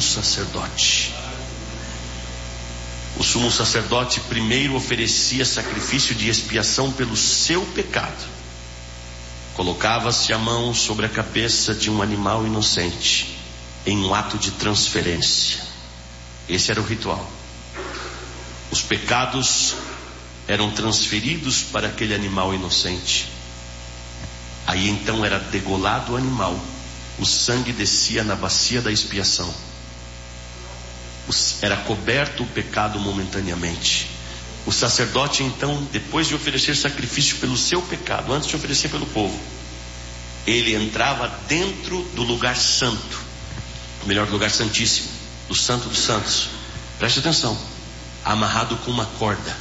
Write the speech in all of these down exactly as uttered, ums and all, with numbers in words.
sacerdote. O sumo sacerdote primeiro oferecia sacrifício de expiação pelo seu pecado. Colocava-se a mão sobre a cabeça de um animal inocente, em um ato de transferência. Esse era o ritual. Os pecados eram transferidos para aquele animal inocente. Aí então era degolado o animal, o sangue descia na bacia da expiação. Era coberto o pecado momentaneamente. O sacerdote então, depois de oferecer sacrifício pelo seu pecado, antes de oferecer pelo povo, ele entrava dentro do lugar santo, o melhor, lugar santíssimo, do santo dos santos. Preste atenção, amarrado com uma corda.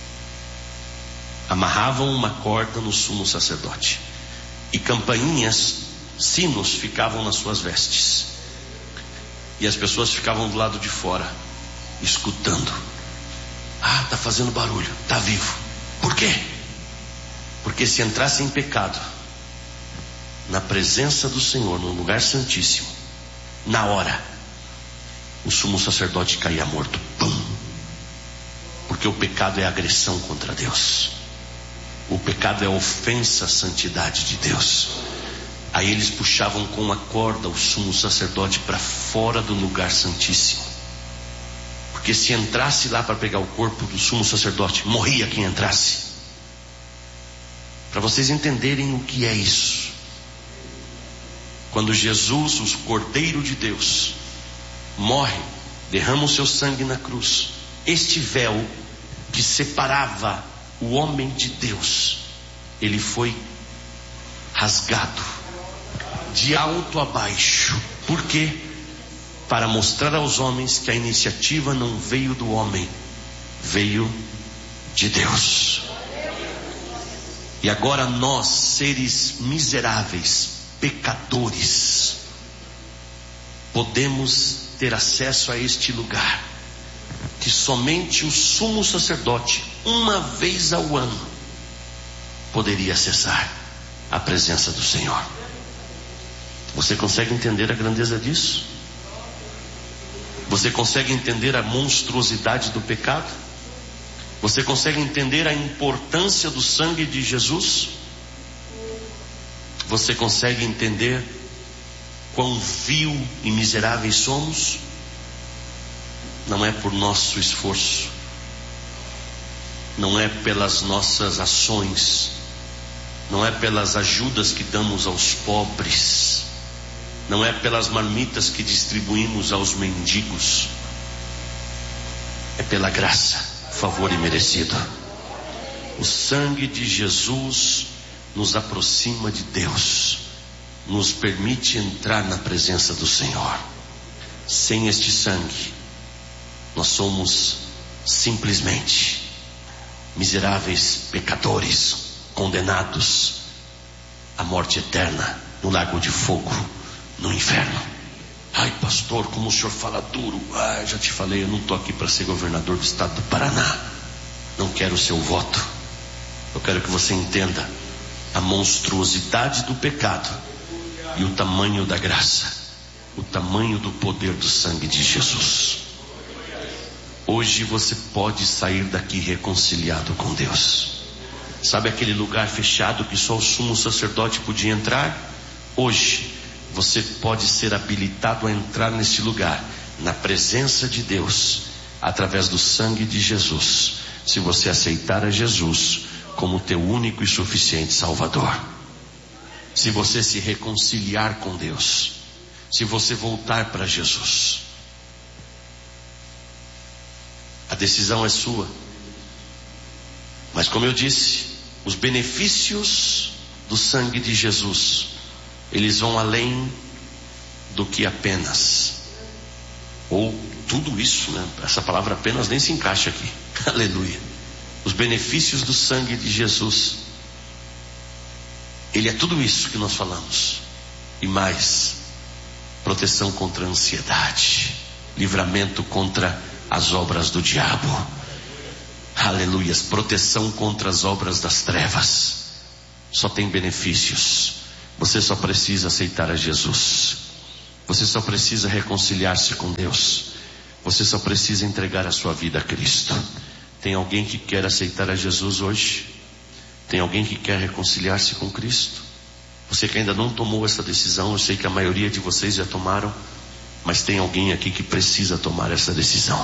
Amarravam uma corda no sumo sacerdote, e campainhas, sinos ficavam nas suas vestes, e as pessoas ficavam do lado de fora escutando. Ah, está fazendo barulho, está vivo. Por quê? Porque se entrasse em pecado na presença do Senhor, no lugar santíssimo, na hora, o sumo sacerdote caía morto. Pum! Porque o pecado é agressão contra Deus. O pecado é ofensa à santidade de Deus. Aí eles puxavam com a corda o sumo sacerdote para fora do lugar santíssimo. Porque se entrasse lá para pegar o corpo do sumo sacerdote, morria quem entrasse. Para vocês entenderem o que é isso. Quando Jesus, o Cordeiro de Deus, morre, derrama o seu sangue na cruz, este véu que separava o homem de Deus, ele foi rasgado de alto a baixo. Por quê? Para mostrar aos homens que a iniciativa não veio do homem, veio de Deus. E agora nós, seres miseráveis, pecadores, podemos ter acesso a este lugar que somente o sumo sacerdote, uma vez ao ano, poderia acessar a presença do Senhor. Você consegue entender a grandeza disso? Você consegue entender a monstruosidade do pecado? Você consegue entender a importância do sangue de Jesus? Você consegue entender quão vil e miseráveis somos? Não é por nosso esforço, não é pelas nossas ações, não é pelas ajudas que damos aos pobres, não é pelas marmitas que distribuímos aos mendigos. É pela graça, favor imerecido. O sangue de Jesus nos aproxima de Deus, nos permite entrar na presença do Senhor. Sem este sangue, nós somos simplesmente miseráveis pecadores, condenados à morte eterna, no lago de fogo, no inferno. Ai, pastor, como o senhor fala duro. Ah, já te falei, eu não estou aqui para ser governador do estado do Paraná. Não quero o seu voto. Eu quero que você entenda a monstruosidade do pecado e o tamanho da graça, o tamanho do poder do sangue de Jesus. Hoje você pode sair daqui reconciliado com Deus. Sabe aquele lugar fechado que só o sumo sacerdote podia entrar? Hoje você pode ser habilitado a entrar nesse lugar, na presença de Deus, através do sangue de Jesus, se você aceitar a Jesus como teu único e suficiente Salvador. Se você se reconciliar com Deus, se você voltar para Jesus, a decisão é sua. Mas como eu disse, os benefícios do sangue de Jesus, eles vão além do que apenas, ou tudo isso, né? Essa palavra apenas nem se encaixa aqui. Aleluia. Os benefícios do sangue de Jesus, ele é tudo isso que nós falamos e mais: proteção contra a ansiedade, livramento contra as obras do diabo, aleluias, proteção contra as obras das trevas. Só tem benefícios. Você só precisa aceitar a Jesus. Você só precisa reconciliar-se com Deus. Você só precisa entregar a sua vida a Cristo. Tem alguém que quer aceitar a Jesus hoje? Tem alguém que quer reconciliar-se com Cristo? Você que ainda não tomou essa decisão, eu sei que a maioria de vocês já tomaram, mas tem alguém aqui que precisa tomar essa decisão.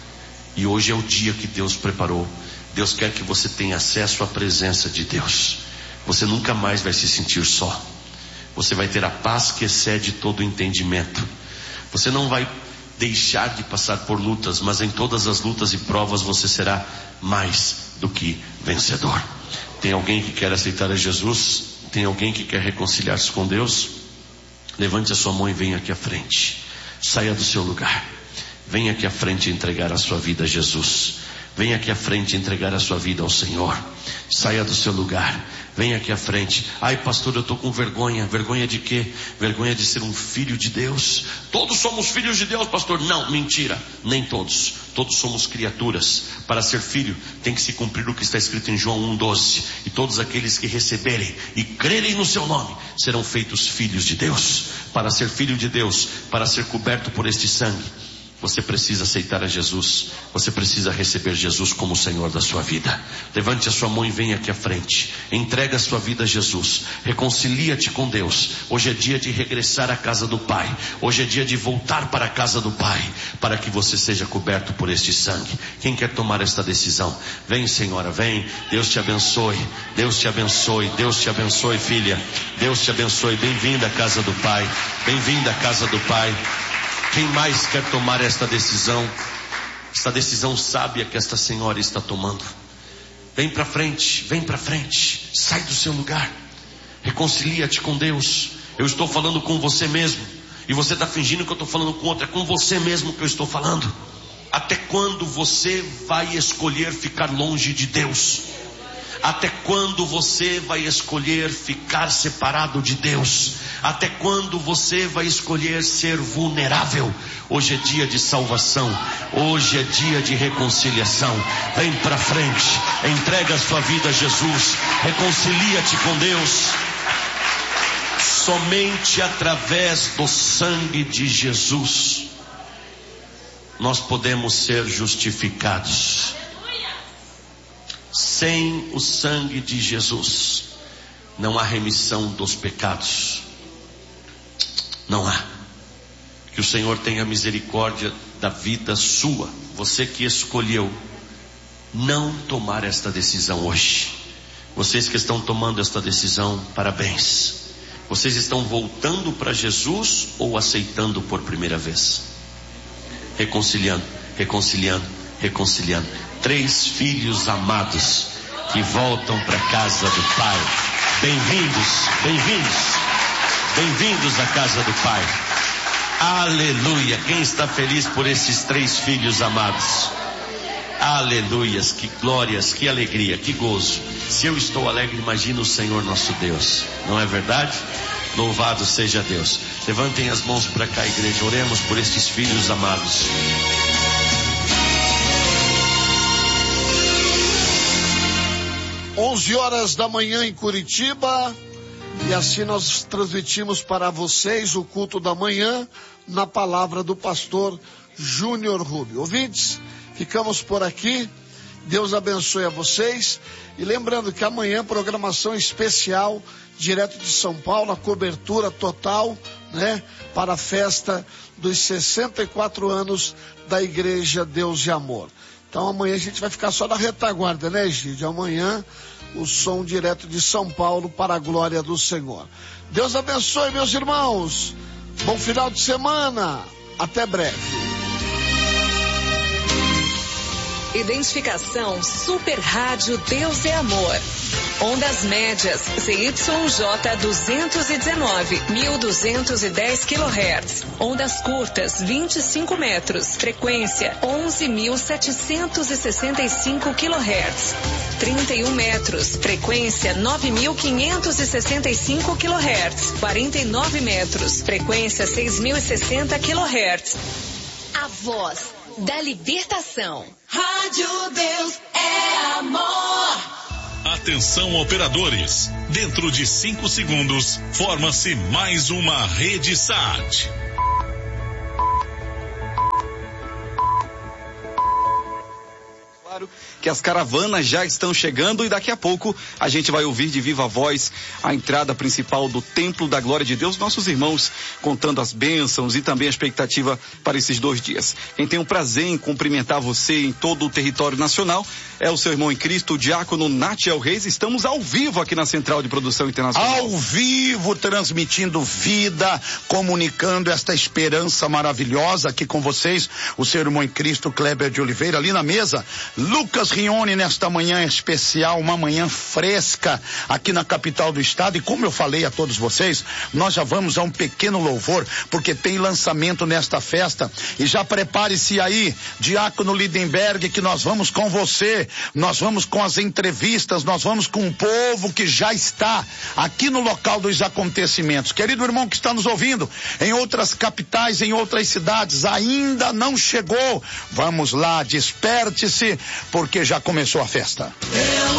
E hoje é o dia que Deus preparou. Deus quer que você tenha acesso à presença de Deus. Você nunca mais vai se sentir só. Você vai ter a paz que excede todo o entendimento. Você não vai deixar de passar por lutas, mas em todas as lutas e provas você será mais do que vencedor. Tem alguém que quer aceitar a Jesus? Tem alguém que quer reconciliar-se com Deus? Levante a sua mão e venha aqui à frente. Saia do seu lugar. Venha aqui à frente entregar a sua vida a Jesus. Venha aqui à frente entregar a sua vida ao Senhor. Saia do seu lugar. Venha aqui à frente. Ai, pastor, eu estou com vergonha. Vergonha de quê? Vergonha de ser um filho de Deus. Todos somos filhos de Deus, pastor. Não, mentira. Nem todos. Todos somos criaturas. Para ser filho tem que se cumprir o que está escrito em João um, doze. E todos aqueles que receberem e crerem no seu nome serão feitos filhos de Deus. Para ser filho de Deus, para ser coberto por este sangue, você precisa aceitar a Jesus. Você precisa receber Jesus como o Senhor da sua vida. Levante a sua mão e venha aqui à frente. Entrega a sua vida a Jesus. Reconcilia-te com Deus. Hoje é dia de regressar à casa do Pai. Hoje é dia de voltar para a casa do Pai, para que você seja coberto por este sangue. Quem quer tomar esta decisão? Vem, senhora, vem. Deus te abençoe. Deus te abençoe. Deus te abençoe, filha. Deus te abençoe. Bem-vinda à casa do Pai. Bem-vinda à casa do Pai. Quem mais quer tomar esta decisão? Esta decisão sábia que esta senhora está tomando. Vem para frente, vem para frente. Sai do seu lugar. Reconcilia-te com Deus. Eu estou falando com você mesmo. E você está fingindo que eu estou falando com outro. É com você mesmo que eu estou falando. Até quando você vai escolher ficar longe de Deus? Até quando você vai escolher ficar separado de Deus? Até quando você vai escolher ser vulnerável? Hoje é dia de salvação. Hoje é dia de reconciliação. Vem para frente. Entrega a sua vida a Jesus. Reconcilia-te com Deus. Somente através do sangue de Jesus nós podemos ser justificados. Sem o sangue de Jesus não há remissão dos pecados. Não há. Que o Senhor tenha misericórdia da vida sua. Você que escolheu não tomar esta decisão hoje. Vocês que estão tomando esta decisão, parabéns. Vocês estão voltando para Jesus ou aceitando por primeira vez? Reconciliando, reconciliando, reconciliando. Três filhos amados que voltam para a casa do Pai. Bem-vindos, bem-vindos, bem-vindos à casa do Pai. Aleluia. Quem está feliz por esses três filhos amados? Aleluias, que glórias, que alegria, que gozo. Se eu estou alegre, imagina o Senhor nosso Deus. Não é verdade? Louvado seja Deus. Levantem as mãos para cá, igreja. Oremos por estes filhos amados. onze horas da manhã em Curitiba, e assim nós transmitimos para vocês o culto da manhã na palavra do pastor Júnior Rubio. Ouvintes, ficamos por aqui. Deus abençoe a vocês. E lembrando que amanhã programação especial direto de São Paulo, a cobertura total, né, para a festa dos sessenta e quatro anos da Igreja Deus de Amor. Então amanhã a gente vai ficar só na retaguarda, né, Gide? Amanhã o som direto de São Paulo para a glória do Senhor. Deus abençoe, meus irmãos. Bom final de semana. Até breve. Identificação Super Rádio Deus é Amor. Ondas médias C Y J duzentos e dezenove, mil duzentos e dez quilohertz. Ondas curtas vinte e cinco metros. Frequência onze mil setecentos e sessenta e cinco quilohertz. trinta e um metros. Frequência nove mil quinhentos e sessenta e cinco quilohertz. quarenta e nove metros. Frequência seis mil e sessenta quilohertz. A voz da libertação. Rádio Deus é Amor. Atenção, operadores. Dentro de cinco segundos, forma-se mais uma rede S A T. que as caravanas já estão chegando e daqui a pouco a gente vai ouvir de viva voz a entrada principal do Templo da Glória de Deus, nossos irmãos contando as bênçãos e também a expectativa para esses dois dias. Quem tem o prazer em cumprimentar você em todo o território nacional é o seu irmão em Cristo, o diácono Natiel Reis. Estamos ao vivo aqui na Central de Produção Internacional. Ao vivo, transmitindo vida, comunicando esta esperança maravilhosa aqui com vocês, o seu irmão em Cristo, Kleber de Oliveira, ali na mesa, Lucas Rione, nesta manhã especial, uma manhã fresca aqui na capital do estado, e como eu falei a todos vocês, nós já vamos a um pequeno louvor, porque tem lançamento nesta festa, e já prepare-se aí, diácono Lindenberg, que nós vamos com você, nós vamos com as entrevistas, nós vamos com o povo que já está aqui no local dos acontecimentos. Querido irmão que está nos ouvindo, em outras capitais, em outras cidades, ainda não chegou, vamos lá, desperte-se, porque já começou a festa. Eu